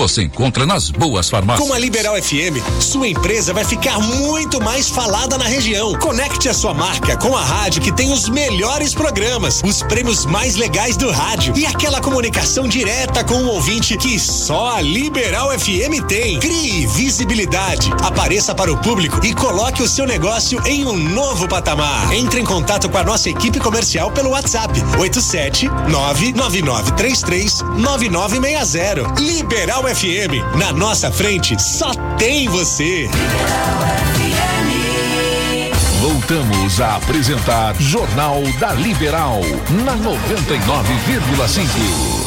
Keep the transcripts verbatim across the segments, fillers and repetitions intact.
você encontra nas boas farmácias. Com a Liberal F M, sua empresa vai ficar muito mais falada na região. Conecte a sua marca com a rádio que tem os melhores programas, os prêmios mais legais do rádio e aquela comunicação direta com o ouvinte que só a Liberal F M tem. Crie visibilidade, apareça para o público e coloque o seu negócio em um novo patamar. Entre em contato com a nossa equipe comercial pelo WhatsApp oito sete nove nove nove três três nove nove seis zero. Liberal F M, na nossa frente só tem você. Voltamos a apresentar Jornal da Liberal na noventa e nove vírgula cinco.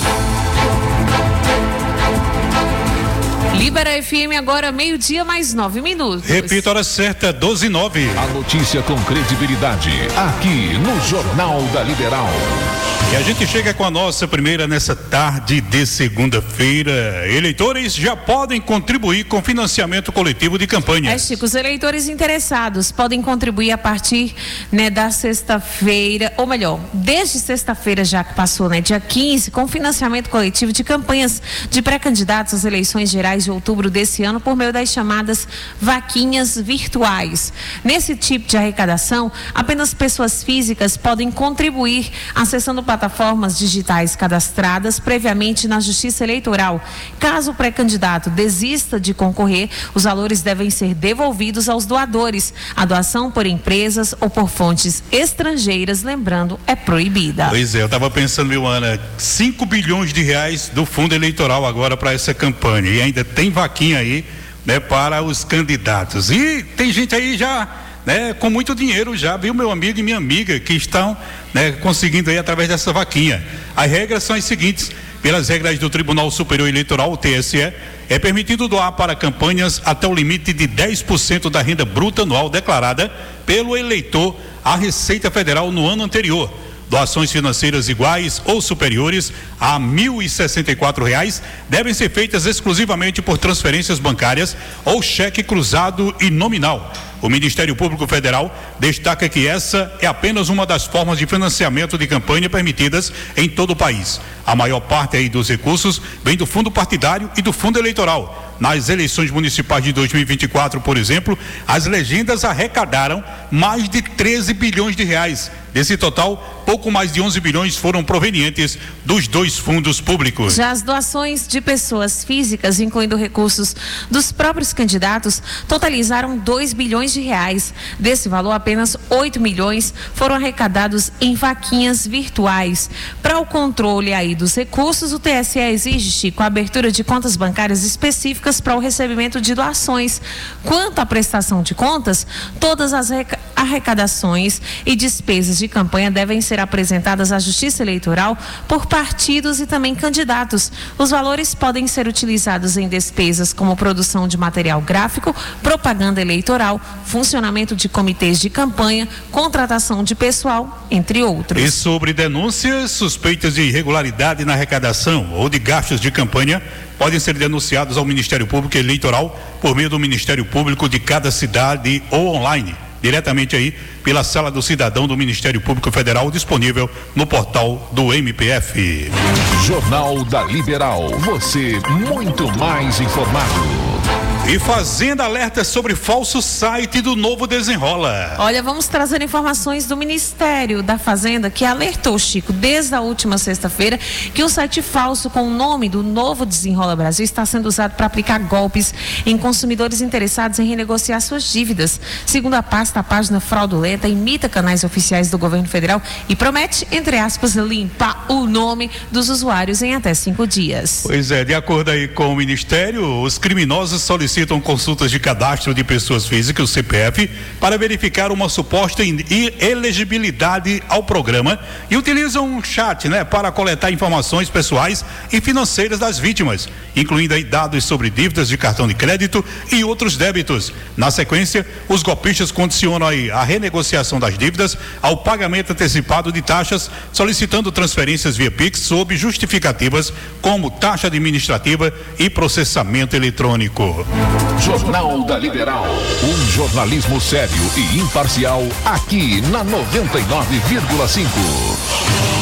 Libera F M agora, meio-dia, mais nove minutos. Repita a hora certa, doze e nove. A notícia com credibilidade, aqui no Jornal da Liberal. E a gente chega com a nossa primeira nessa tarde de segunda-feira. Eleitores já podem contribuir com financiamento coletivo de campanha. É, Chico, os eleitores interessados podem contribuir a partir, né, da sexta-feira, ou melhor, desde sexta-feira já que passou, né, dia quinze, com financiamento coletivo de campanhas de pré-candidatos às eleições gerais de outubro desse ano por meio das chamadas vaquinhas virtuais. Nesse tipo de arrecadação, apenas pessoas físicas podem contribuir acessando plataformas digitais cadastradas previamente na Justiça Eleitoral. Caso o pré-candidato desista de concorrer, os valores devem ser devolvidos aos doadores. A doação por empresas ou por fontes estrangeiras, lembrando, é proibida. Pois é, eu estava pensando, viu, Ana, cinco bilhões de reais do fundo eleitoral agora para essa campanha, e ainda tem vaquinha aí, né, para os candidatos. E tem gente aí já, né, com muito dinheiro já, viu, meu amigo e minha amiga, que estão, né, conseguindo aí através dessa vaquinha. As regras são as seguintes: pelas regras do Tribunal Superior Eleitoral, o T S E, é permitido doar para campanhas até o limite de dez por cento da renda bruta anual declarada pelo eleitor à Receita Federal no ano anterior. Doações financeiras iguais ou superiores a mil e sessenta e quatro reais devem ser feitas exclusivamente por transferências bancárias ou cheque cruzado e nominal. O Ministério Público Federal destaca que essa é apenas uma das formas de financiamento de campanha permitidas em todo o país. A maior parte aí dos recursos vem do fundo partidário e do fundo eleitoral. Nas eleições municipais de dois mil e vinte e quatro, por exemplo, as legendas arrecadaram mais de treze bilhões de reais. Desse total, pouco mais de onze bilhões foram provenientes dos dois fundos públicos. Já as doações de pessoas físicas, incluindo recursos dos próprios candidatos, totalizaram dois bilhões de reais. Desse valor, apenas oito milhões foram arrecadados em vaquinhas virtuais. Para o controle aí dos recursos, o T S E exige, Chico, a abertura de contas bancárias específicas para o recebimento de doações. Quanto à prestação de contas, todas as arrecadações e despesas de campanha devem ser apresentadas à Justiça Eleitoral por partidos e também candidatos. Os valores podem ser utilizados em despesas como produção de material gráfico, propaganda eleitoral, funcionamento de comitês de campanha, contratação de pessoal, entre outros. E sobre denúncias suspeitas de irregularidade na arrecadação ou de gastos de campanha, podem ser denunciados ao Ministério Público Eleitoral por meio do Ministério Público de cada cidade ou online, diretamente aí pela Sala do Cidadão do Ministério Público Federal, disponível no portal do M P F. Jornal da Liberal, você muito mais informado. E Fazenda alerta sobre falso site do Novo Desenrola. Olha, vamos trazer informações do Ministério da Fazenda, que alertou, Chico, desde a última sexta-feira, que um site falso com o nome do Novo Desenrola Brasil está sendo usado para aplicar golpes em consumidores interessados em renegociar suas dívidas. Segundo a pasta, a página fraudulenta imita canais oficiais do governo federal e promete, entre aspas, limpar o nome dos usuários em até cinco dias. Pois é, de acordo aí com o Ministério, os criminosos solicitam consultas de cadastro de pessoas físicas, o C P F, para verificar uma suposta elegibilidade ao programa e utilizam um chat, né, para coletar informações pessoais e financeiras das vítimas, incluindo aí dados sobre dívidas de cartão de crédito e outros débitos. Na sequência, os golpistas condicionam aí a renegociação das dívidas ao pagamento antecipado de taxas, solicitando transferências via Pix sob justificativas como taxa administrativa e processamento eletrônico. Jornal da Liberal, um jornalismo sério e imparcial aqui na noventa e nove vírgula cinco.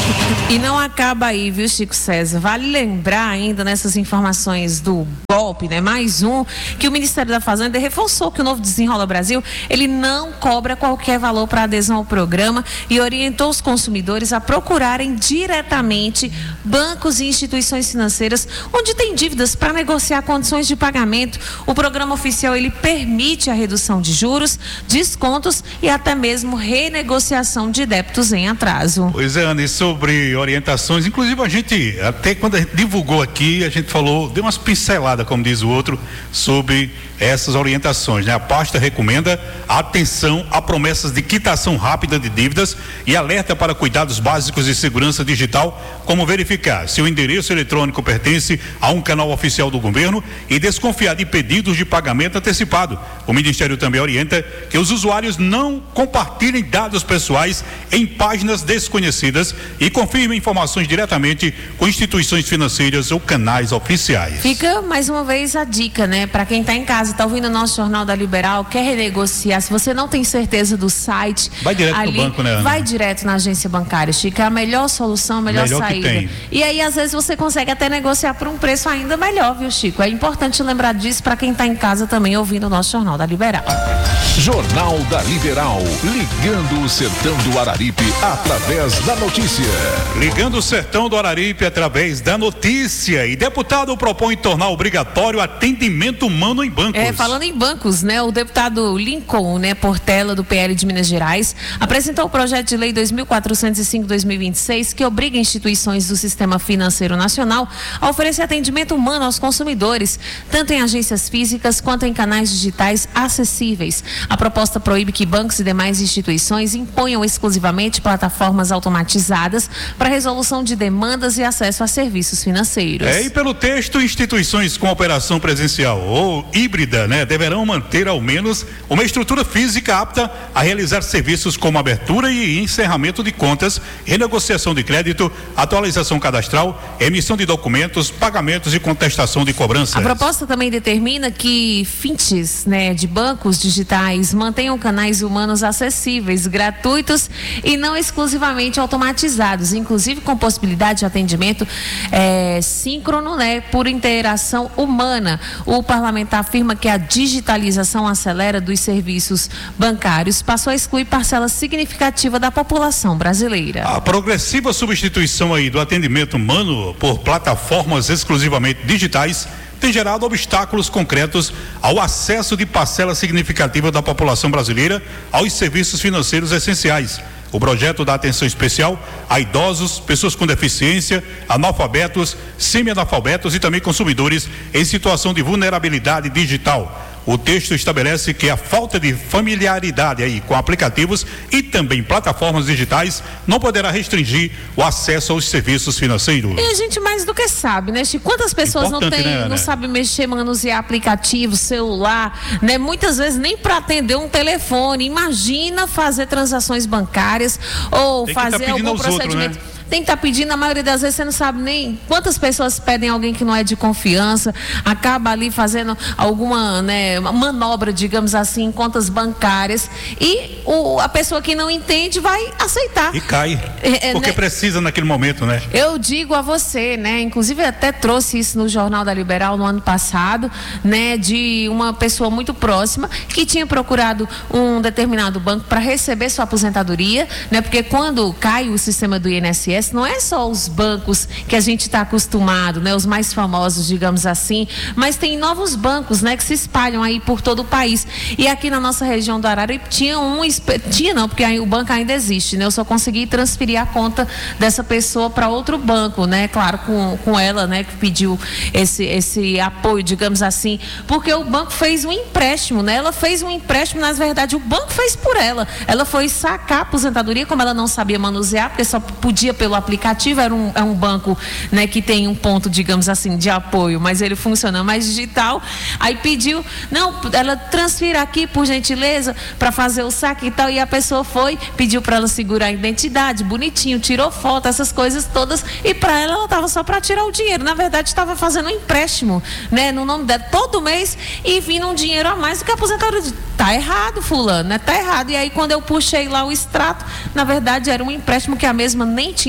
E não acaba aí, viu, Chico César? Vale lembrar ainda nessas informações do golpe, né? Mais um, que o Ministério da Fazenda reforçou que o novo Desenrola Brasil, ele não cobra qualquer valor para adesão ao programa e orientou os consumidores a procurarem diretamente bancos e instituições financeiras onde tem dívidas para negociar condições de pagamento. O programa oficial, ele permite a redução de juros, descontos e até mesmo renegociação de débitos em atraso. Pois é, Ana, e sobre orientações, inclusive a gente, até quando a gente divulgou aqui, a gente falou, deu umas pinceladas, como diz o outro, sobre essas orientações, né? A pasta recomenda atenção a promessas de quitação rápida de dívidas e alerta para cuidados básicos de segurança digital, como verificar se o endereço eletrônico pertence a um canal oficial do governo e desconfiar de pedidos de pagamento antecipado. O Ministério também orienta que os usuários não compartilhem dados pessoais em páginas desconhecidas e confirmem informações diretamente com instituições financeiras ou canais oficiais. Fica mais uma vez a dica, né? Para quem está em casa, está ouvindo o nosso Jornal da Liberal, quer renegociar, se você não tem certeza do site, vai direto ali, no banco, né, Ana? Vai direto na agência bancária, Chico, é a melhor solução, a melhor, melhor saída. Que tem. E aí, às vezes, você consegue até negociar por um preço ainda melhor, viu, Chico? É importante lembrar disso para quem está em casa também ouvindo o nosso Jornal da Liberal. Jornal da Liberal, ligando o sertão do Araripe através da notícia. Ligando o sertão do Araripe através da notícia. E deputado propõe tornar obrigatório atendimento humano em bancos. É, falando em bancos, né? O deputado Lincoln, né, Portela, do P L de Minas Gerais, apresentou o projeto de lei dois mil quatrocentos e cinco barra dois mil e vinte e seis, que obriga instituições do Sistema Financeiro Nacional a oferecer atendimento humano aos consumidores, tanto em agências físicas quanto em canais digitais acessíveis. A proposta proíbe que bancos e demais instituições imponham exclusivamente plataformas automatizadas para resolução de demandas e acesso a serviços financeiros. É, e pelo texto, instituições com operação presencial ou híbrida, né, deverão manter ao menos uma estrutura física apta a realizar serviços como abertura e encerramento de contas, renegociação de crédito, atualização cadastral, emissão de documentos, pagamentos e contestação de cobranças. A proposta também determina que fintes, né, de bancos digitais mantenham canais humanos acessíveis, gratuitos e não exclusivamente automatizados, inclusive com possibilidade de atendimento é, síncrono, né, por interação humana. O parlamentar afirma que a digitalização acelera dos serviços bancários passou a excluir parcela significativa da população brasileira. A progressiva substituição aí do atendimento humano por plataformas exclusivamente digitais tem gerado obstáculos concretos ao acesso de parcela significativa da população brasileira aos serviços financeiros essenciais. O projeto dá atenção especial a idosos, pessoas com deficiência, analfabetos, semi-analfabetos e também consumidores em situação de vulnerabilidade digital. O texto estabelece que a falta de familiaridade aí com aplicativos e também plataformas digitais não poderá restringir o acesso aos serviços financeiros. E a gente mais do que sabe, né, Chico? Quantas pessoas não tem, né, não sabem mexer, manusear aplicativo, celular, né? Muitas vezes nem para atender um telefone. Imagina fazer transações bancárias ou tem fazer algum procedimento. Outros, né? Tem que estar tá pedindo, a maioria das vezes você não sabe nem quantas pessoas pedem alguém que não é de confiança, acaba ali fazendo alguma, né, manobra, digamos assim, em contas bancárias e o, a pessoa que não entende vai aceitar. E cai, é, porque né, precisa naquele momento, né? Eu digo a você, né, inclusive até trouxe isso no Jornal da Liberal no ano passado, né, de uma pessoa muito próxima que tinha procurado um determinado banco para receber sua aposentadoria, né, porque quando cai o sistema do I N S S, não é só os bancos que a gente está acostumado, né, os mais famosos, digamos assim, mas tem novos bancos, né, que se espalham aí por todo o país. E aqui na nossa região do Araripe tinha um, tinha não, porque aí o banco ainda existe, né? Eu só consegui transferir a conta dessa pessoa para outro banco, né? Claro, com, com ela, né, que pediu esse, esse apoio, digamos assim, porque o banco fez um empréstimo, né? Ela fez um empréstimo, na verdade, o banco fez por ela. Ela foi sacar a aposentadoria, como ela não sabia manusear, porque só podia pelo aplicativo, era um, é um banco, né, que tem um ponto, digamos assim, de apoio, mas ele funciona mais digital. Aí pediu, não, ela transfira aqui, por gentileza, para fazer o saque e tal, e a pessoa foi, pediu para ela segurar a identidade, bonitinho, tirou foto, essas coisas todas, e para ela, ela estava só para tirar o dinheiro, na verdade estava fazendo um empréstimo, né, no nome dela, todo mês, e vindo um dinheiro a mais do que a aposentadoria. Tá errado, fulano, né, tá errado. E aí quando eu puxei lá o extrato, na verdade era um empréstimo que a mesma nem tinha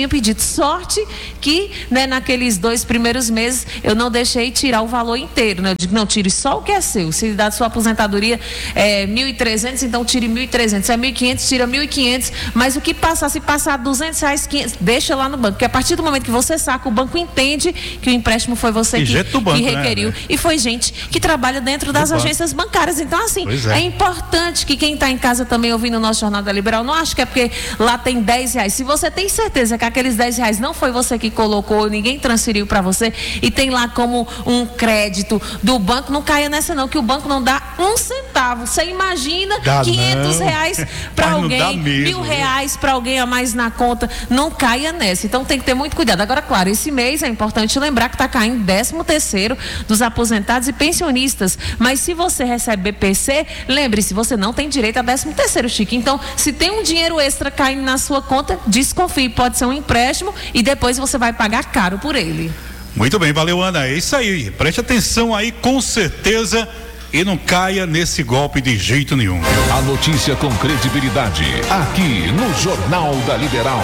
tinha pedido. Sorte que, né, naqueles dois primeiros meses eu não deixei tirar o valor inteiro, né? Eu digo, não, tire só o que é seu. Se da sua aposentadoria é mil e trezentos, então tire mil e trezentos. Se é mil e quinhentos, tira mil e quinhentos. Mas o que passar, se passar duzentos reais, quinhentos, deixa lá no banco. Porque a partir do momento que você saca, o banco entende que o empréstimo foi você que, banco, que requeriu. Né? E foi gente que trabalha dentro das agências bancárias. Então, assim, é. é importante que quem está em casa também ouvindo o nosso Jornal da Liberal, não acho que é porque lá tem dez reais. Se você tem certeza que aqueles dez reais não foi você que colocou, ninguém transferiu para você e tem lá como um crédito do banco, não caia nessa não, que o banco não dá um centavo. Você imagina dá quinhentos reais para alguém, mil reais para alguém a mais na conta, não caia nessa. Então tem que ter muito cuidado. Agora, claro, esse mês é importante lembrar que está caindo décimo terceiro dos aposentados e pensionistas. Mas se você recebe B P C, lembre-se, você não tem direito a décimo terceiro, Chico. Então, se tem um dinheiro extra caindo na sua conta, desconfie, pode ser um empréstimo e depois você vai pagar caro por ele. Muito bem, valeu, Ana. É isso aí. Preste atenção aí, com certeza, e não caia nesse golpe de jeito nenhum. A notícia com credibilidade, aqui no Jornal da Liberal.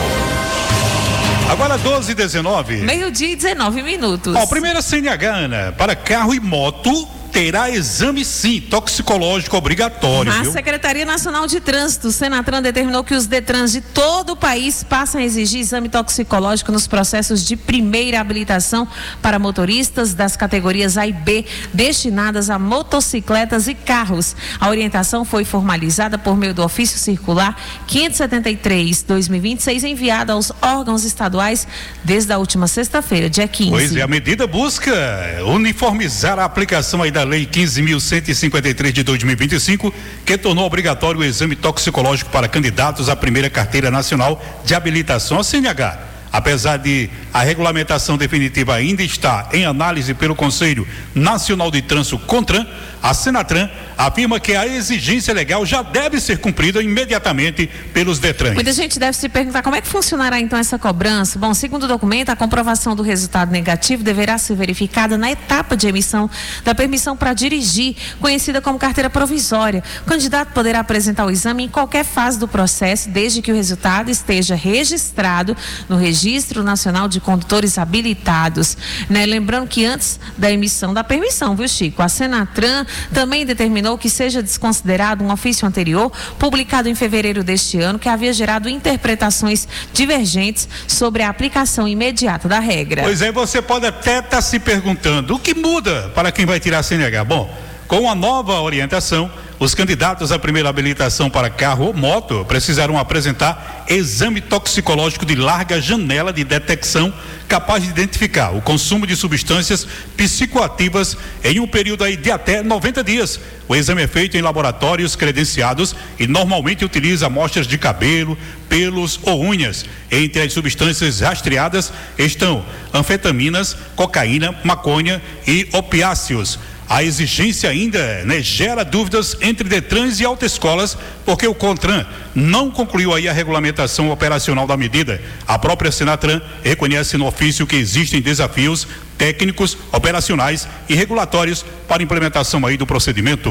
Agora doze e dezenove. Meio-dia e dezenove minutos. Ó, primeira C N H, Ana, para carro e moto terá exame sim, toxicológico obrigatório. A viu? Secretaria Nacional de Trânsito, Senatran, determinou que os Detrans de todo o país passam a exigir exame toxicológico nos processos de primeira habilitação para motoristas das categorias A e B, destinadas a motocicletas e carros. A orientação foi formalizada por meio do ofício circular quinhentos e setenta e três barra dois mil e vinte e seis, enviada aos órgãos estaduais desde a última sexta-feira, dia quinze. Pois é, a medida busca uniformizar a aplicação aí da Lei quinze mil cento e cinquenta e três de dois mil e vinte e cinco, que tornou obrigatório o exame toxicológico para candidatos à primeira carteira nacional de habilitação, a C N H. Apesar de a regulamentação definitiva ainda estar em análise pelo Conselho Nacional de Trânsito, CONTRAN, a Senatran afirma que a exigência legal já deve ser cumprida imediatamente pelos Detrans. Muita gente deve se perguntar como é que funcionará então essa cobrança. Bom, segundo o documento, a comprovação do resultado negativo deverá ser verificada na etapa de emissão da permissão para dirigir, conhecida como carteira provisória. O candidato poderá apresentar o exame em qualquer fase do processo, desde que o resultado esteja registrado no Registro Nacional de Condutores Habilitados, né? Lembrando que antes da emissão da permissão, viu, Chico, a Senatran também determinou que seja desconsiderado um ofício anterior, publicado em fevereiro deste ano, que havia gerado interpretações divergentes sobre a aplicação imediata da regra. Pois é, você pode até estar tá se perguntando, o que muda para quem vai tirar a C N H? Bom, com a nova orientação, os candidatos à primeira habilitação para carro ou moto precisarão apresentar exame toxicológico de larga janela de detecção, capaz de identificar o consumo de substâncias psicoativas em um período aí de até noventa dias. O exame é feito em laboratórios credenciados e normalmente utiliza amostras de cabelo, pelos ou unhas. Entre as substâncias rastreadas estão anfetaminas, cocaína, maconha e opiáceos. A exigência ainda, né, gera dúvidas entre Detrans e autoescolas, porque o CONTRAN não concluiu aí a regulamentação operacional da medida. A própria Senatran reconhece no ofício que existem desafios técnicos, operacionais e regulatórios para implementação aí do procedimento.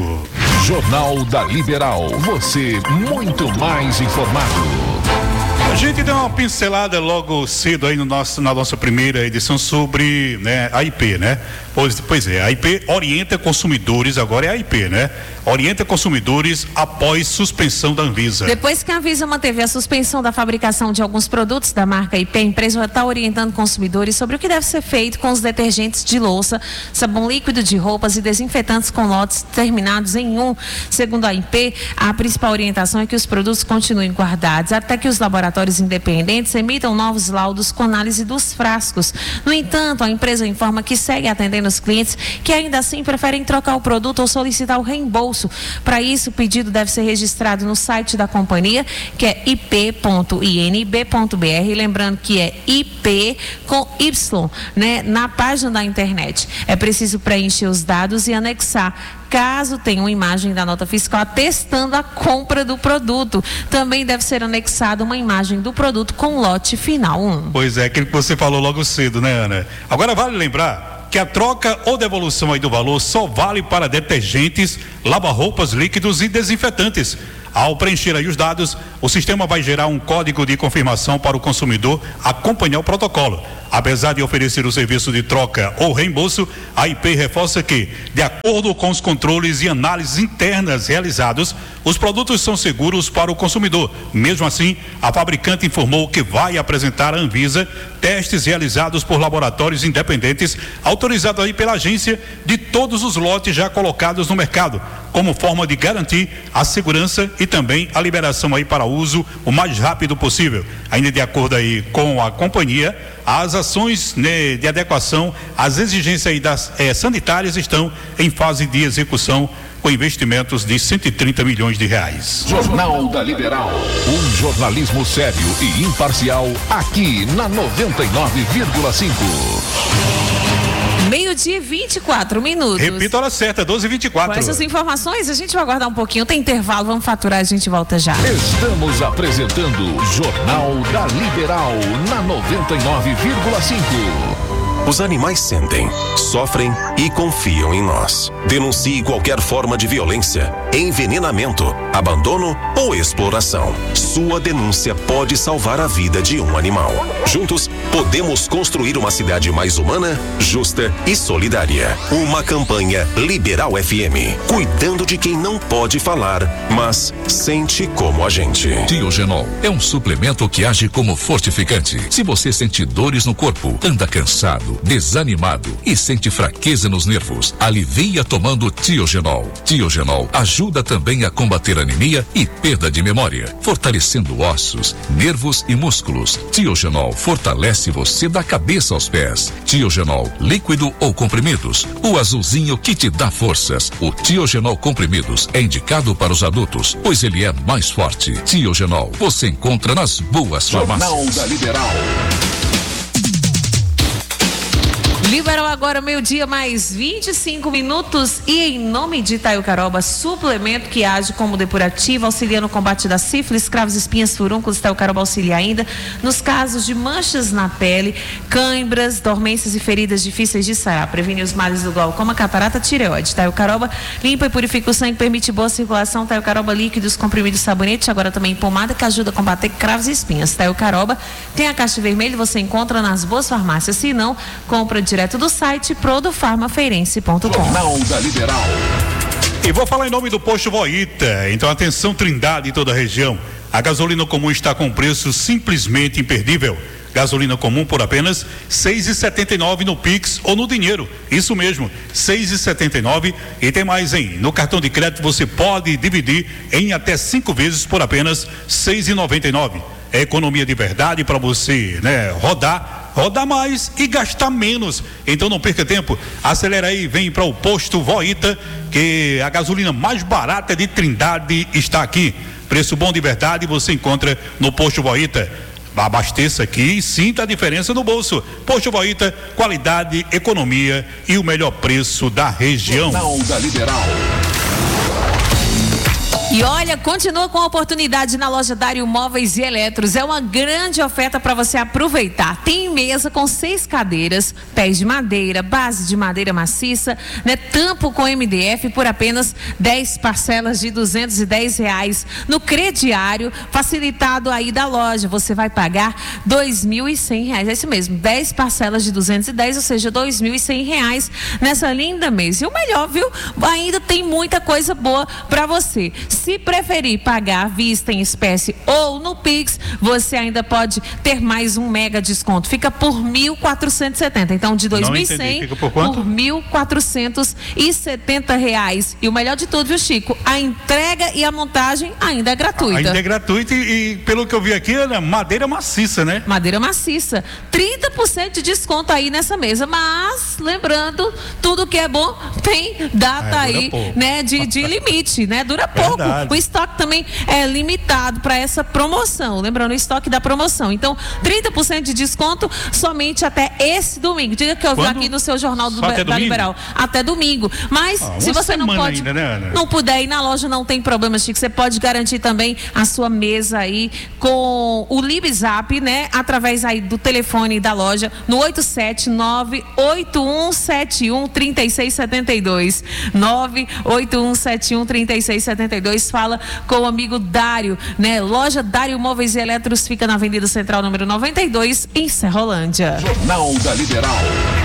Jornal da Liberal, você muito mais informado. A gente deu uma pincelada logo cedo aí no nosso, na nossa primeira edição sobre, né, a I P, né? Pois, pois é, a I P orienta consumidores, agora é a I P, né? Orienta consumidores após suspensão da Anvisa. Depois que a Anvisa manteve a suspensão da fabricação de alguns produtos da marca I P, a empresa já está orientando consumidores sobre o que deve ser feito com os detergentes de louça, sabão líquido de roupas e desinfetantes com lotes terminados em um. Segundo a I P, a principal orientação é que os produtos continuem guardados até que os laboratórios independentes emitam novos laudos com análise dos frascos. No entanto, a empresa informa que segue atendendo os clientes que ainda assim preferem trocar o produto ou solicitar o reembolso. Para isso, o pedido deve ser registrado no site da companhia, que é i p ponto i n b ponto b r, lembrando que é I P com Y, né, na página da internet. É preciso preencher os dados e anexar, caso tenha uma imagem da nota fiscal atestando a compra do produto. Também deve ser anexada uma imagem do produto com lote final um. Pois é, aquilo que você falou logo cedo, né, Ana? Agora vale lembrar que a troca ou devolução aí do valor só vale para detergentes, lava-roupas líquidos e desinfetantes. Ao preencher aí os dados, o sistema vai gerar um código de confirmação para o consumidor acompanhar o protocolo. Apesar de oferecer o serviço de troca ou reembolso, a I P reforça que, de acordo com os controles e análises internas realizados, os produtos são seguros para o consumidor. Mesmo assim, a fabricante informou que vai apresentar à Anvisa testes realizados por laboratórios independentes, autorizados aí pela agência, de todos os lotes já colocados no mercado, como forma de garantir a segurança e também a liberação aí para uso o mais rápido possível. Ainda de acordo aí com a companhia, as ações, né, de adequação às exigências aí das eh, sanitárias estão em fase de execução, com investimentos de cento e trinta milhões de reais. Jornal da Liberal, um jornalismo sério e imparcial aqui na noventa e nove vírgula cinco. Meio-dia e vinte e quatro minutos. Repito a hora certa, doze e vinte e quatro. Com essas informações, a gente vai aguardar um pouquinho. Tem intervalo, vamos faturar, a gente volta já. Estamos apresentando Jornal da Liberal na noventa e nove vírgula cinco. Os animais sentem, sofrem e confiam em nós. Denuncie qualquer forma de violência, envenenamento, abandono ou exploração. Sua denúncia pode salvar a vida de um animal. Juntos, podemos construir uma cidade mais humana, justa e solidária. Uma campanha Liberal F M, cuidando de quem não pode falar, mas sente como a gente. Tiogenol é um suplemento que age como fortificante. Se você sente dores no corpo, anda cansado, desanimado e sente fraqueza nos nervos, alivia tomando Tiogenol. Tiogenol ajuda também a combater anemia e perda de memória, fortalecendo ossos, nervos e músculos. Tiogenol fortalece você da cabeça aos pés. Tiogenol líquido ou comprimidos, o azulzinho que te dá forças. O Tiogenol comprimidos é indicado para os adultos, pois ele é mais forte. Tiogenol você encontra nas boas farmácias. Jornal da Liberal. Liberal agora, meio-dia, mais vinte e cinco minutos. E em nome de Itaiocaroba, suplemento que age como depurativo, auxilia no combate da sífilis, cravos, espinhas, furúnculos. Itaiocaroba auxilia ainda nos casos de manchas na pele, cãibras, dormências e feridas difíceis de sarar. Previne os males do glaucoma, catarata, tireoide. Itaiocaroba limpa e purifica o sangue, permite boa circulação. Itaiocaroba líquidos, comprimidos, sabonete, agora também pomada, que ajuda a combater cravos e espinhas. Itaiocaroba tem a caixa vermelha, você encontra nas boas farmácias. Se não, compra direto do site produfarmafeirense ponto com. Jornal da Liberal. E vou falar em nome do Posto Voita. Então atenção, Trindade e toda a região. A gasolina comum está com preço simplesmente imperdível. Gasolina comum por apenas seis reais e setenta e nove centavos no Pix ou no dinheiro. Isso mesmo, seis reais e setenta e nove centavos. E tem mais, hein? No cartão de crédito você pode dividir em até cinco vezes por apenas seis reais e noventa e nove centavos. É economia de verdade para você, né? Rodar, rodar mais e gastar menos. Então não perca tempo, acelera aí, vem para o Posto Voita, que a gasolina mais barata de Trindade está aqui. Preço bom de verdade você encontra no Posto Voita. Abasteça aqui e sinta a diferença no bolso. Posto Voita, qualidade, economia e o melhor preço da região. Jornal da Liberal. E olha, continua com a oportunidade na loja Dário Móveis e Eletros. É uma grande oferta para você aproveitar. Tem mesa com seis cadeiras, pés de madeira, base de madeira maciça, né? Tampo com M D F por apenas dez parcelas de duzentos e dez reais. No crediário, facilitado aí da loja, você vai pagar dois mil e cem reais. É isso mesmo, dez parcelas de duzentos e dez, ou seja, dois mil e cem reais nessa linda mesa. E o melhor, viu? Ainda tem muita coisa boa para você. Se preferir pagar à vista em espécie ou no Pix, você ainda pode ter mais um mega desconto. Fica por mil quatrocentos e setenta. Então, de dois mil e cem por, por mil quatrocentos e setenta reais. E o melhor de tudo, viu, Chico? A entrega e a montagem ainda é gratuita. Ainda é gratuita e, e pelo que eu vi aqui, é madeira maciça, né? Madeira maciça. trinta por cento de desconto aí nessa mesa. Mas, lembrando, tudo que é bom tem data é, aí, pouco. né? De, de limite, né? Dura pouco. Verdade. O estoque também é limitado para essa promoção. Lembrando, o estoque da promoção. Então, trinta por cento de desconto somente até esse domingo. Diga que eu vi aqui no seu Jornal do, da domingo? Liberal. Até domingo. Mas, ah, se você não pode, ainda, né, não puder ir na loja, não tem problema, Chico. Você pode garantir também a sua mesa aí com o LibZap, né? Através aí do telefone da loja no oito sete nove oito um sete um três seis sete dois. nove oito um sete um três seis sete dois. lhes fala com o amigo Dário, né? Loja Dário Móveis e Eletros fica na Avenida Central número noventa e dois, em Serrolândia. Jornal da Liberal.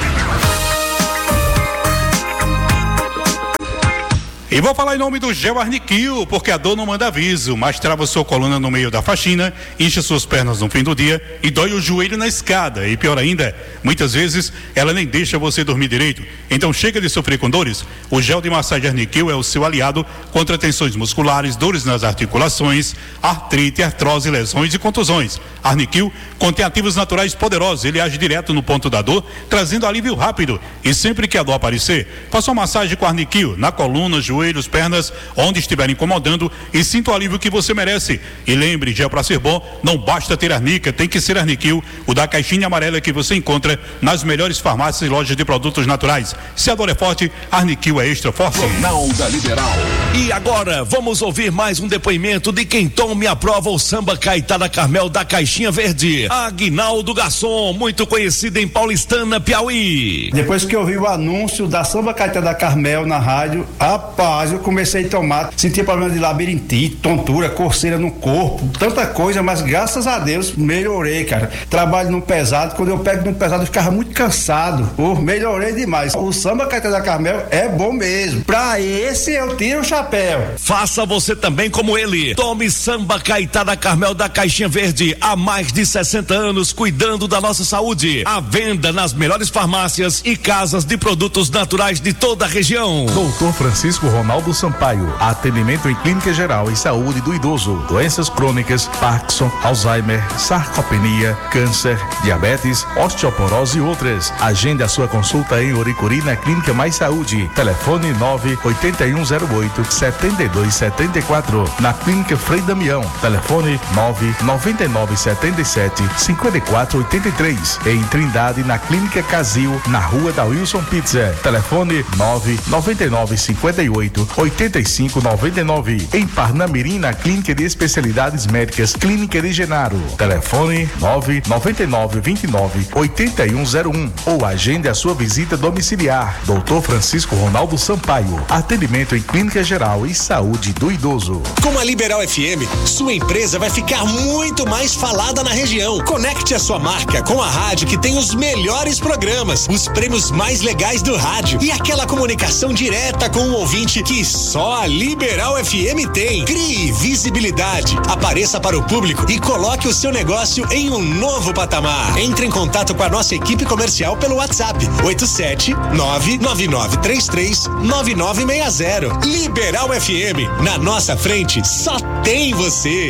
E vou falar em nome do Gel Arniquil, porque a dor não manda aviso, mas trava sua coluna no meio da faxina, incha suas pernas no fim do dia e dói o joelho na escada. E pior ainda, muitas vezes ela nem deixa você dormir direito. Então chega de sofrer com dores. O gel de massagem Arniquil é o seu aliado contra tensões musculares, dores nas articulações, artrite, artrose, lesões e contusões. Arniquil contém ativos naturais poderosos. Ele age direto no ponto da dor, trazendo alívio rápido. E sempre que a dor aparecer, faça uma massagem com Arniquil na coluna, joelho, joelhos, pernas, onde estiver incomodando, e sinta o alívio que você merece. E lembre, gel para ser bom, não basta ter arnica, tem que ser Arniquil, o da caixinha amarela que você encontra nas melhores farmácias e lojas de produtos naturais. Se a dor é forte, Arniquil é extra forte. Jornal da Liberal. E agora, vamos ouvir mais um depoimento de quem toma e aprova o samba Caetá da Carmel da Caixinha Verde. Aguinaldo Garçom, muito conhecido em Paulistana, Piauí. Depois que eu vi o anúncio da samba Caetá da Carmel na rádio, rapaz, eu comecei a tomar, sentia problema de labirintite, tontura, coceira no corpo, tanta coisa, mas graças a Deus melhorei, cara. Trabalho no pesado, quando eu pego no pesado eu ficava muito cansado. Oh, melhorei demais. O samba Caetá da Carmel é bom mesmo. Pra esse eu tiro o chapéu. Faça você também como ele. Tome samba Caetá da Carmel da Caixinha Verde há mais de sessenta anos, cuidando da nossa saúde. À venda nas melhores farmácias e casas de produtos naturais de toda a região. Doutor Francisco Ronaldo Sampaio, atendimento em clínica geral e saúde do idoso, doenças crônicas, Parkinson, Alzheimer, sarcopenia, câncer, diabetes, osteoporose e outras. Agende a sua consulta em Oricuri na Clínica Mais Saúde. Telefone nove oito um zero oito sete dois sete quatro. Na Clínica Frei Damião. Telefone nove nove nove sete sete cinco quatro oito três. Em Trindade, na Clínica Casil, na Rua da Wilson Pizza. Telefone nove nove nove cinco oito oito cinco nove nove. Em Parnamirim, na Clínica de Especialidades Médicas Clínica de Genaro. Telefone nove nove nove dois nove oito um zero um. Ou agende a sua visita domiciliar. Doutor Francisco Ronaldo Sampaio, atendimento em clínica geral e saúde do idoso. Com a Liberal F M, sua empresa vai ficar muito mais falada na região. Conecte a sua marca com a rádio que tem os melhores programas, os prêmios mais legais do rádio e aquela comunicação direta com o ouvinte que só a Liberal F M tem. Crie visibilidade, apareça para o público e coloque o seu negócio em um novo patamar. Entre em contato com a nossa equipe comercial pelo WhatsApp oito sete nove nove nove três três nove nove seis zero. Liberal F M, na nossa frente só tem você.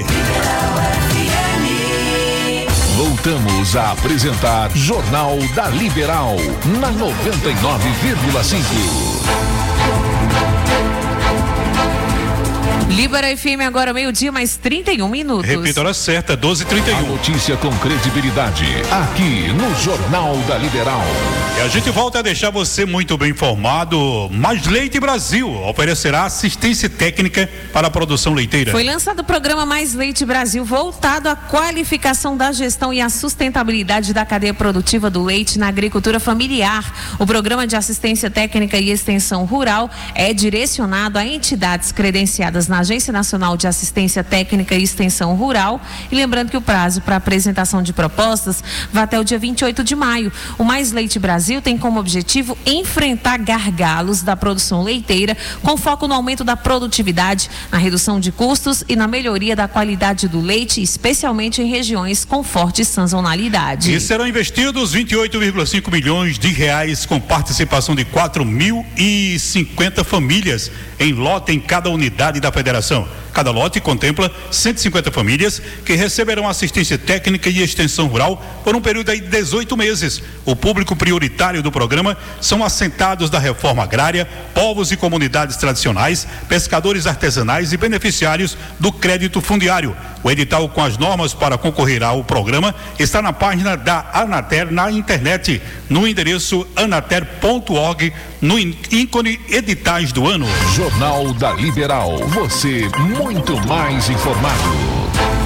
Voltamos a apresentar Jornal da Liberal na noventa e nove vírgula cinco. Libera F M agora meio-dia, mais trinta e um minutos. Repita a hora certa, doze e trinta e um. A notícia com credibilidade, aqui no Jornal da Liberal. E a gente volta a deixar você muito bem informado. Mais Leite Brasil oferecerá assistência técnica para a produção leiteira. Foi lançado o programa Mais Leite Brasil, voltado à qualificação da gestão e à sustentabilidade da cadeia produtiva do leite na agricultura familiar. O programa de assistência técnica e extensão rural é direcionado a entidades credenciadas na Agência Nacional de Assistência Técnica e Extensão Rural. E lembrando que o prazo para apresentação de propostas vai até o dia vinte e oito de maio. O Mais Leite Brasil tem como objetivo enfrentar gargalos da produção leiteira, com foco no aumento da produtividade, na redução de custos e na melhoria da qualidade do leite, especialmente em regiões com forte sazonalidade. E serão investidos vinte e oito vírgula cinco milhões de reais com participação de quatro mil e cinquenta famílias em lote em cada unidade da federação. Cada lote contempla cento e cinquenta famílias que receberão assistência técnica e extensão rural por um período de dezoito meses. O público prioritário do programa são assentados da reforma agrária, povos e comunidades tradicionais, pescadores artesanais e beneficiários do crédito fundiário. O edital com as normas para concorrer ao programa está na página da Anater na internet, no endereço anater ponto org, no ícone editais do ano. Jornal da Liberal, você muito mais informado.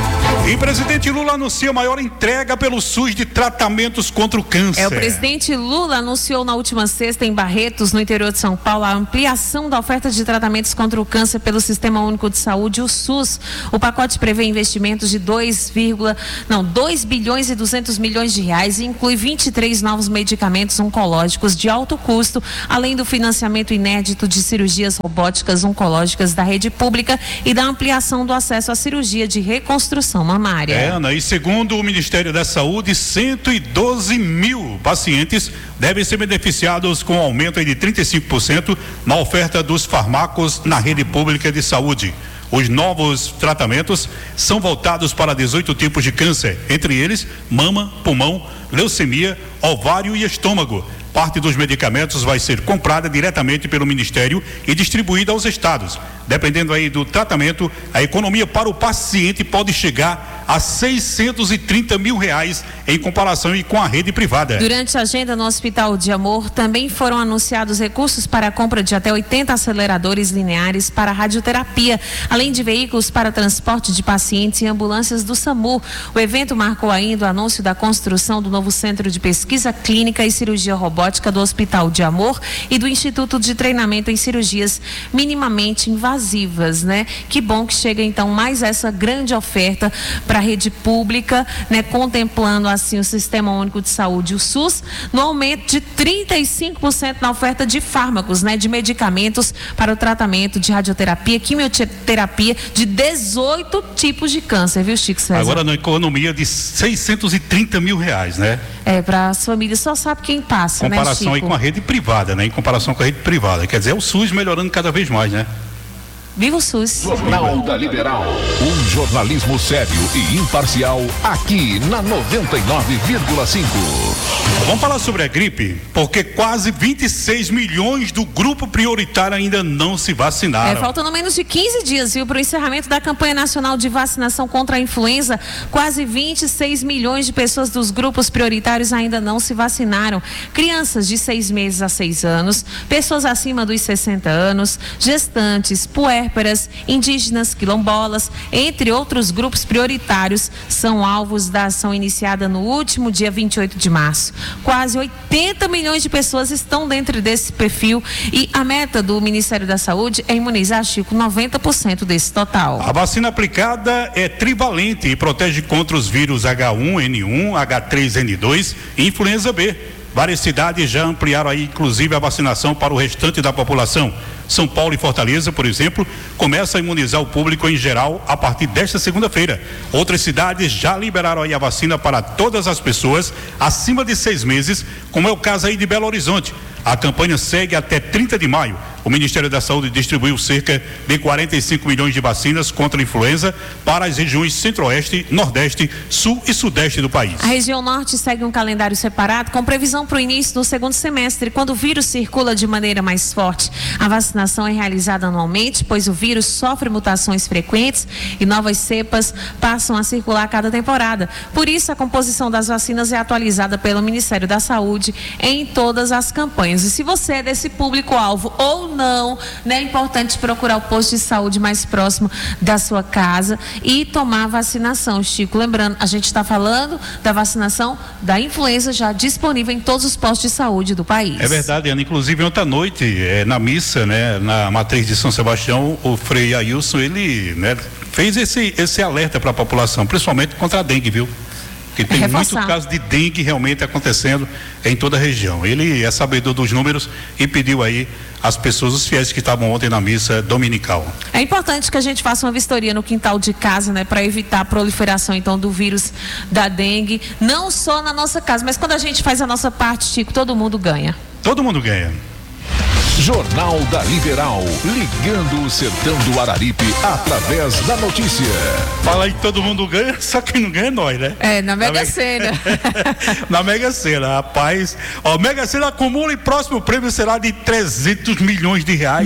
E presidente Lula anuncia maior entrega pelo SUS de tratamentos contra o câncer. É, o presidente Lula anunciou na última sexta em Barretos, no interior de São Paulo, a ampliação da oferta de tratamentos contra o câncer pelo Sistema Único de Saúde, o SUS. O pacote prevê investimentos de dois, não, dois bilhões e duzentos milhões de reais e inclui vinte e três novos medicamentos oncológicos de alto custo, além do financiamento inédito de cirurgias robóticas oncológicas da rede pública e da ampliação do acesso à cirurgia de reconstrução mamária. É, Ana, e segundo o Ministério da Saúde, cento e doze mil pacientes devem ser beneficiados com aumento aí de trinta e cinco por cento na oferta dos fármacos na rede pública de saúde. Os novos tratamentos são voltados para dezoito tipos de câncer, entre eles mama, pulmão, leucemia, ovário e estômago. Parte dos medicamentos vai ser comprada diretamente pelo Ministério e distribuída aos estados. Dependendo aí do tratamento, a economia para o paciente pode chegar a seiscentos e trinta mil reais em comparação e com a rede privada. Durante a agenda no Hospital de Amor, também foram anunciados recursos para a compra de até oitenta aceleradores lineares para radioterapia, além de veículos para transporte de pacientes e ambulâncias do SAMU. O evento marcou ainda o anúncio da construção do novo Centro de Pesquisa Clínica e Cirurgia Robótica do Hospital de Amor e do Instituto de Treinamento em Cirurgias Minimamente Invasivas, né? Que bom que chega então mais essa grande oferta para a rede pública, né? Contemplando assim o Sistema Único de Saúde, o SUS, no aumento de trinta e cinco por cento na oferta de fármacos, né? De medicamentos para o tratamento de radioterapia, quimioterapia de dezoito tipos de câncer, viu, Chico César? Agora na economia de seiscentos e trinta mil reais, né? É, para as famílias, só sabe quem passa, né, comparação Chico? aí com a rede privada, né? Em comparação com a rede privada, quer dizer, é o SUS melhorando cada vez mais, né? Viva o SUS! Jornal da Liberal. Um jornalismo sério e imparcial aqui na noventa e nove vírgula cinco. Vamos falar sobre a gripe, porque quase vinte e seis milhões do grupo prioritário ainda não se vacinaram. É, faltando menos de quinze dias, viu, para o encerramento da campanha nacional de vacinação contra a influenza, quase vinte e seis milhões de pessoas dos grupos prioritários ainda não se vacinaram. Crianças de seis meses a seis anos, pessoas acima dos sessenta anos, gestantes, puérperas, indígenas, quilombolas, entre outros grupos prioritários, são alvos da ação iniciada no último dia vinte e oito de março. Quase oitenta milhões de pessoas estão dentro desse perfil e a meta do Ministério da Saúde é imunizar, Chico, noventa por cento desse total. A vacina aplicada é trivalente e protege contra os vírus H um N um, H três N dois e influenza B. Várias cidades já ampliaram aí, inclusive, a vacinação para o restante da população. São Paulo e Fortaleza, por exemplo, começam a imunizar o público em geral a partir desta segunda-feira. Outras cidades já liberaram aí a vacina para todas as pessoas acima de seis meses, como é o caso aí de Belo Horizonte. A campanha segue até trinta de maio. O Ministério da Saúde distribuiu cerca de quarenta e cinco milhões de vacinas contra a influenza para as regiões Centro-Oeste, Nordeste, Sul e Sudeste do país. A região Norte segue um calendário separado com previsão para o início do segundo semestre, quando o vírus circula de maneira mais forte. A vacinação é realizada anualmente, pois o vírus sofre mutações frequentes e novas cepas passam a circular a cada temporada. Por isso, a composição das vacinas é atualizada pelo Ministério da Saúde em todas as campanhas. E se você é desse público-alvo ou não, né, é importante procurar o posto de saúde mais próximo da sua casa e tomar a vacinação, Chico. Lembrando, a gente está falando da vacinação da influenza já disponível em todos os postos de saúde do país. É verdade, Ana. Inclusive, ontem à noite, é, na missa, né, na matriz de São Sebastião, o Frei Ailson, ele, né, fez esse, esse alerta para a população, principalmente contra a dengue, viu? Porque tem muito caso de dengue realmente acontecendo em toda a região. Ele é sabedor dos números e pediu aí às pessoas, os fiéis que estavam ontem na missa dominical. É importante que a gente faça uma vistoria no quintal de casa, né, para evitar a proliferação então do vírus da dengue, não só na nossa casa, mas quando a gente faz a nossa parte, Chico, todo mundo ganha. Todo mundo ganha. Jornal da Liberal, ligando o sertão do Araripe através da notícia. Fala aí que todo mundo ganha, só quem não ganha é nós, né? É, na Mega Sena. Na Mega Sena, rapaz. Ó, Mega Sena acumula e próximo prêmio será de trezentos milhões de reais. Nenhum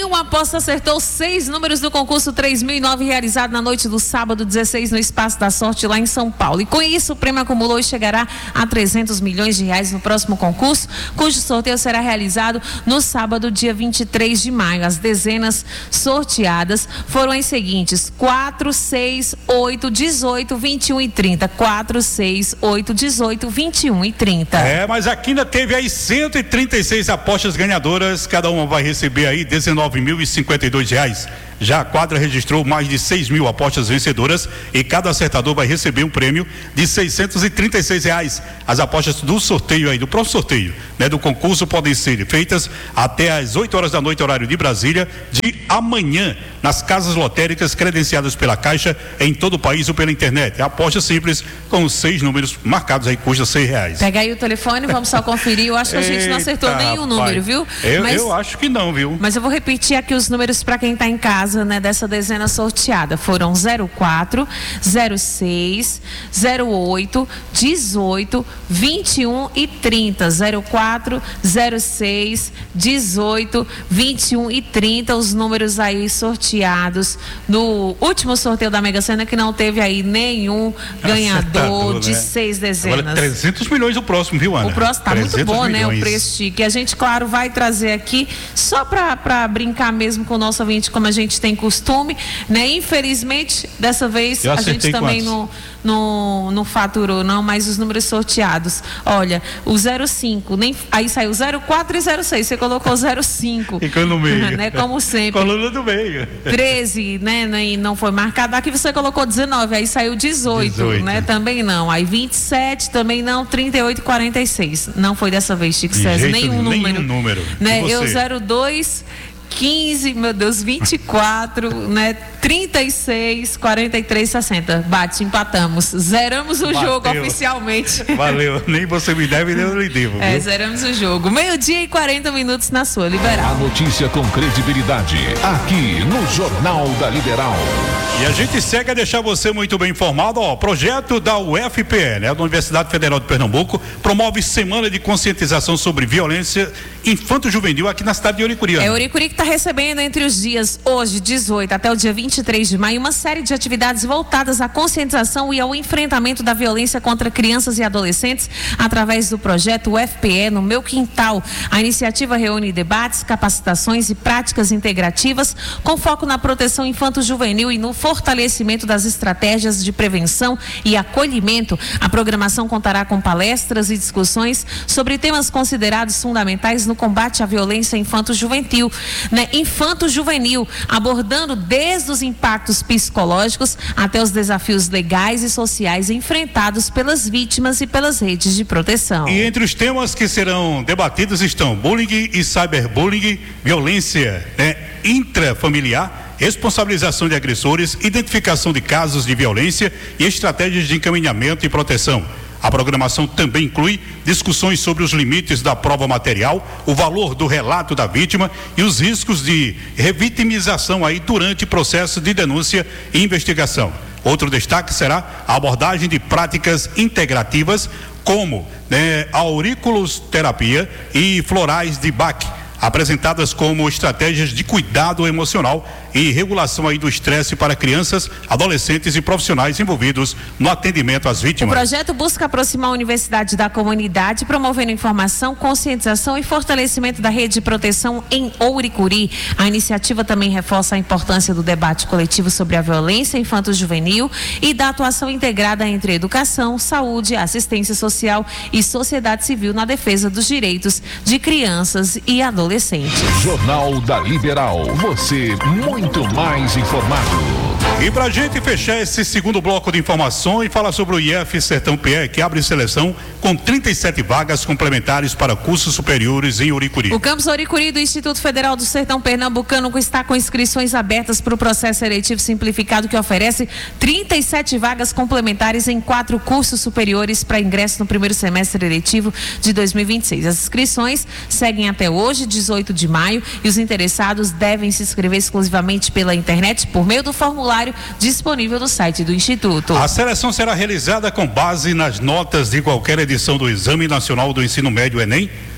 uma aposta acertou seis números do concurso três mil e nove, realizado na noite do sábado dezesseis no Espaço da Sorte, lá em São Paulo. E com isso, o prêmio acumulou e chegará a trezentos milhões de reais no próximo concurso, cujo sorteio será realizado no sábado, dia vinte e três de maio. As dezenas sorteadas foram as seguintes: quatro, seis, oito, dezoito, vinte e um e trinta. quatro, seis, oito, dezoito, vinte e um e trinta. É, mas aqui ainda teve aí cento e trinta e seis apostas ganhadoras, cada uma vai receber aí dezenove mil e cinquenta e dois reais. Já a quadra registrou mais de seis mil apostas vencedoras e cada acertador vai receber um prêmio de seiscentos e trinta e seis reais. As apostas do sorteio aí, do próximo sorteio, né, do concurso, podem ser feitas até às oito horas da noite, horário de Brasília, de amanhã, nas casas lotéricas credenciadas pela Caixa em todo o país ou pela internet. A aposta simples com seis números marcados aí, custa seis reais. Pega aí o telefone, vamos só conferir. Eu acho que a gente não acertou Eita, nenhum rapaz. número, viu? Eu, Mas... eu acho que não, viu? Mas eu vou repetir aqui os números para quem está em casa, né, dessa dezena sorteada. Foram zero quatro, zero seis, zero oito, dezoito, vinte e um e trinta. zero quatro, zero seis, dezoito, vinte e um e trinta. Os números aí sorteados no último sorteio da Mega Sena, que não teve aí nenhum ganhador Acertador, de né? seis dezenas. Agora trezentos milhões o próximo, viu, Ana? O próximo tá muito bom, milhões. né? O preço chique. A gente, claro, vai trazer aqui só para brincar mesmo com o nosso ouvinte, como a gente tem costume, né? Infelizmente, dessa vez Eu a gente acertei também quantos? não, não, não faturou, não, mas os números sorteados. Olha, o zero cinco, nem, aí saiu zero quatro e zero seis, você colocou zero cinco. Ficou no meio. Né? Como sempre. Coluna do meio. treze, né? E não foi marcado. Aqui você colocou dezenove, aí saiu dezoito, dezoito. né? Também não. Aí vinte e sete, também não. trinta e oito e quarenta e seis. Não foi dessa vez, Chico De César. jeito Nenhum nenhum número. número. Né? E Eu você? zero dois, quinze, meu Deus, vinte e quatro, né? trinta e seis, quarenta e três, sessenta. Bate, empatamos. Zeramos o Bateu. jogo oficialmente. Valeu. Nem você me deve, nem eu lhe devo. É, viu? zeramos o jogo. Meio-dia e quarenta minutos na sua A Liberal. notícia com credibilidade, aqui no Jornal da Liberal. E a gente segue a deixar você muito bem informado. Ó, projeto da U F P E, né, da Universidade Federal de Pernambuco, promove semana de conscientização sobre violência infanto-juvenil aqui na cidade de Oricuri. É, Oricuri que está recebendo entre os dias hoje, dezoito, até o dia vinte e três de maio, uma série de atividades voltadas à conscientização e ao enfrentamento da violência contra crianças e adolescentes através do projeto U F P E no Meu Quintal. A iniciativa reúne debates, capacitações e práticas integrativas com foco na proteção infanto-juvenil e no fortalecimento das estratégias de prevenção e acolhimento. A programação contará com palestras e discussões sobre temas considerados fundamentais no combate à violência infanto-juvenil, né? Infanto-juvenil, abordando desde os impactos psicológicos até os desafios legais e sociais enfrentados pelas vítimas e pelas redes de proteção. E entre os temas que serão debatidos estão bullying e cyberbullying, violência, né, intrafamiliar, responsabilização de agressores, identificação de casos de violência e estratégias de encaminhamento e proteção. A programação também inclui discussões sobre os limites da prova material, o valor do relato da vítima e os riscos de revitimização aí durante o processo de denúncia e investigação. Outro destaque será a abordagem de práticas integrativas como, né, auriculoterapia e florais de Bach, apresentadas como estratégias de cuidado emocional e regulação aí do estresse para crianças, adolescentes e profissionais envolvidos no atendimento às O vítimas. projeto busca aproximar a universidade da comunidade, promovendo informação, conscientização e fortalecimento da rede de proteção em Ouricuri. A iniciativa também reforça a importância do debate coletivo sobre a violência infanto-juvenil e da atuação integrada entre educação, saúde, assistência social e sociedade civil na defesa dos direitos de crianças e adolescentes. Jornal da Liberal, você muito mais informado. E pra gente fechar esse segundo bloco de informação e falar sobre o I F Sertão P E, que abre seleção com trinta e sete vagas complementares para cursos superiores em Oricuri. O campus Oricuri do Instituto Federal do Sertão Pernambucano está com inscrições abertas para o processo seletivo simplificado, que oferece trinta e sete vagas complementares em quatro cursos superiores para ingresso no primeiro semestre eletivo de dois mil e vinte e seis. As inscrições seguem até hoje, dezoito de maio, e os interessados devem se inscrever exclusivamente pela internet por meio do formulário disponível no site do Instituto. A seleção será realizada com base nas notas de qualquer edição do Exame Nacional do Ensino Médio Enem,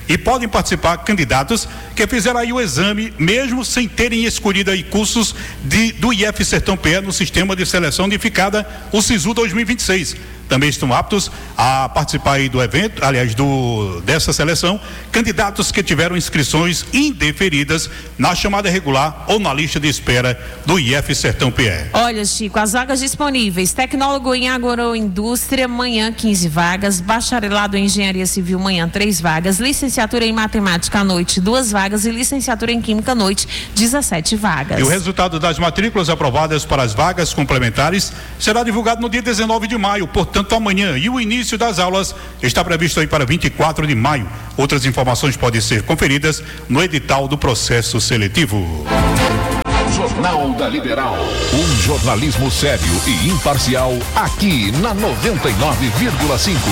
E podem participar candidatos que fizeram aí o exame, mesmo sem terem escolhido aí cursos de, do I F Sertão P E no Sistema de Seleção Unificada, o SISU dois mil e vinte e seis. Também estão aptos a participar aí do evento, aliás, do, dessa seleção, candidatos que tiveram inscrições indeferidas na chamada regular ou na lista de espera do I F Sertão P E. Olha, Chico, as vagas disponíveis: tecnólogo em agroindústria, manhã quinze vagas, bacharelado em engenharia civil, manhã três vagas, licenciatura em matemática à noite, duas vagas e licenciatura em química à noite, dezessete vagas. E o resultado das matrículas aprovadas para as vagas complementares será divulgado no dia dezenove de maio, portanto amanhã, e o início das aulas está previsto aí para vinte e quatro de maio. Outras informações podem ser conferidas no edital do processo seletivo. Jornal da Liberal. Um jornalismo sério e imparcial aqui na noventa e nove vírgula cinco.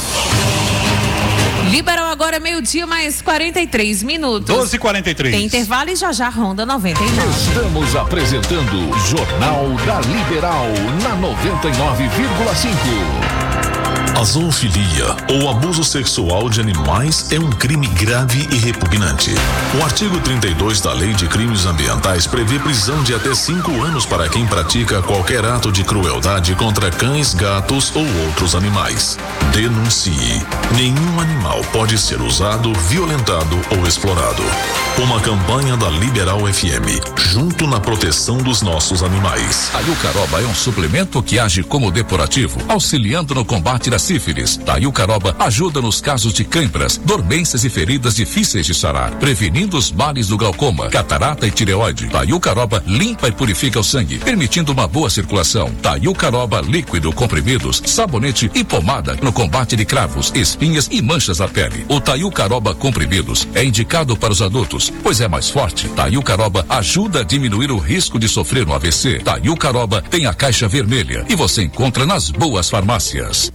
Liberal agora meio-dia mais quarenta e três minutos. doze e quarenta e três. Tem intervalo e já já ronda noventa e nove. Estamos apresentando Jornal da Liberal na noventa e nove vírgula cinco. A zoofilia ou abuso sexual de animais é um crime grave e repugnante. O artigo trinta e dois da Lei de Crimes Ambientais prevê prisão de até cinco anos para quem pratica qualquer ato de crueldade contra cães, gatos ou outros animais. Denuncie. Nenhum animal pode ser usado, violentado ou explorado. Uma campanha da Liberal F M, junto na proteção dos nossos animais. A Iucaroba é um suplemento que age como depurativo, auxiliando no combate da sífilis. A Iucaroba ajuda nos casos de câimbras, dormências e feridas difíceis de sarar, prevenindo os males do glaucoma, catarata e tireoide. A Iucaroba limpa e purifica o sangue, permitindo uma boa circulação. A Iucaroba líquido, comprimidos, sabonete e pomada no combate de cravos, espinhas e manchas na pele. O Taiucaroba comprimidos é indicado para os adultos, pois é mais forte. Taiucaroba ajuda a diminuir o risco de sofrer um A V C. Taiucaroba tem a caixa vermelha e você encontra nas boas farmácias.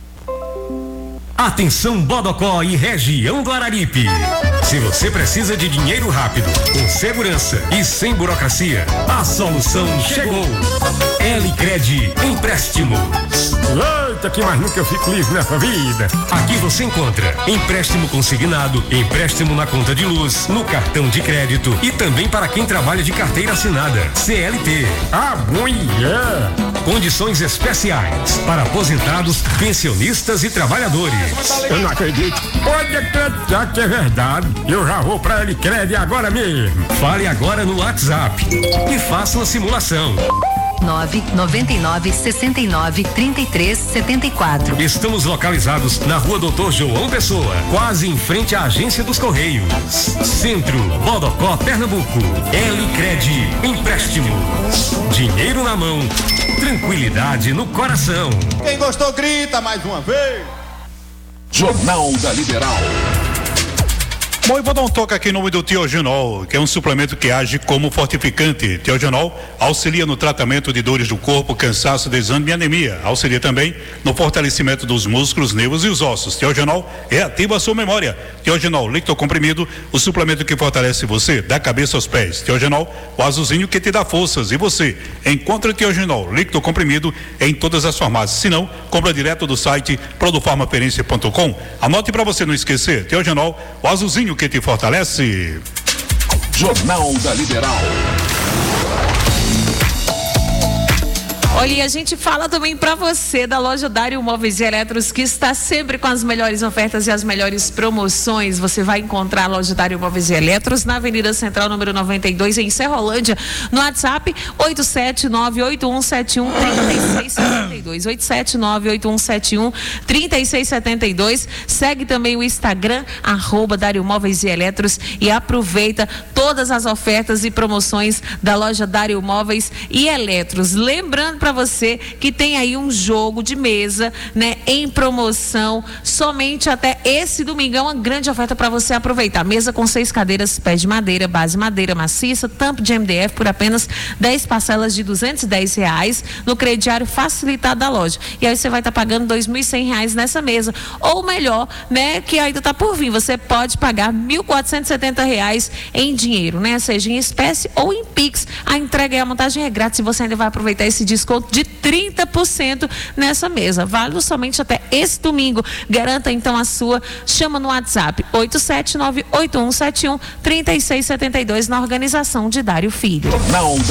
Atenção Bodocó e região do Araripe. Se você precisa de dinheiro rápido, com segurança e sem burocracia, a solução chegou. L-Cred Empréstimos. Eita, que mais nunca eu fico livre nessa vida. Aqui você encontra empréstimo consignado, empréstimo na conta de luz, no cartão de crédito e também para quem trabalha de carteira assinada, C L T. Ah, bom, yeah. Condições especiais para aposentados, pensionistas e trabalhadores. Eu não acredito. Pode acreditar que é verdade. Eu já vou pra L-Cred agora mesmo. Fale agora no WhatsApp e faça uma simulação. nove nove nove, seis nove, três três sete quatro. Estamos localizados na Rua Doutor João Pessoa, quase em frente à Agência dos Correios. Centro, Bodocó, Pernambuco. L-Cred Empréstimos. Dinheiro na mão, tranquilidade no coração. Quem gostou grita mais uma vez. Jornal da Liberal. Bom, eu vou dar um toque aqui em nome do Tiogenol, que é um suplemento que age como fortificante. Tiogenol auxilia no tratamento de dores do corpo, cansaço, desânimo e anemia. Auxilia também no fortalecimento dos músculos, nervos e os ossos. Tiogenol reativa a sua memória. Tiogenol líquido comprimido, o suplemento que fortalece você da cabeça aos pés. Tiogenol, o azulzinho que te dá forças. E você encontra Tiogenol líquido comprimido em todas as farmácias. Se não, compra direto do site produfarmaferência ponto com. Anote para você não esquecer. Tiogenol, o azulzinho que te fortalece. Jornal da Liberal. Olha, e a gente fala também para você da loja Dário Móveis e Eletros, que está sempre com as melhores ofertas e as melhores promoções. Você vai encontrar a loja Dário Móveis e Eletros na Avenida Central, número noventa e dois, em Serrolândia, no WhatsApp oito sete nove oito um sete um três seis sete dois, oito sete nove oito um sete um três seis sete dois. Segue também o Instagram, arroba Dário Móveis e Eletros, e aproveita todas as ofertas e promoções da loja Dário Móveis e Eletros. Lembrando para você que tem aí um jogo de mesa, né, em promoção somente até esse domingão, uma grande oferta para você aproveitar. Mesa com seis cadeiras, pés de madeira, base madeira maciça, tampo de M D F por apenas dez parcelas de duzentos e dez reais no crediário facilitado da loja. E aí você vai estar tá pagando dois mil e cem reais nessa mesa. Ou melhor, né, que ainda está por vir, você pode pagar mil quatrocentos e setenta reais em dinheiro, né, seja em espécie ou em Pix. A entrega e a montagem é grátis e você ainda vai aproveitar esse desconto desconto de trinta por cento nessa mesa. Válido somente até esse domingo. Garanta então a sua. Chama no WhatsApp oito sete nove oito um sete um três seis sete dois na organização de Dário Filho. Não.